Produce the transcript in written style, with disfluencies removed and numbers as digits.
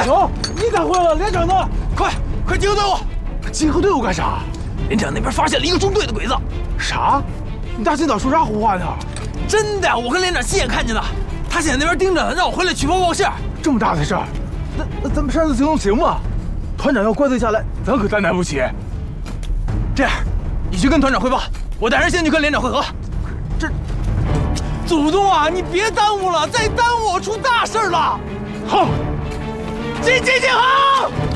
兄，你咋回来了？连长呢？ 快集合队伍！ 集合队伍干啥？ 连长那边发现了一个中队的鬼子。 啥？你大清早说啥胡话呢？ 真的，我跟连长亲眼看见的。他现在那边盯着，让我回来取报报信。 这么大的事儿，那咱们擅自行动行吗？团长要怪罪下来，咱可担待不起。 这样，你去跟团长汇报，我带人先去跟连长会合。祖宗啊，你别耽误了，再耽误我出大事了。 好， 进好！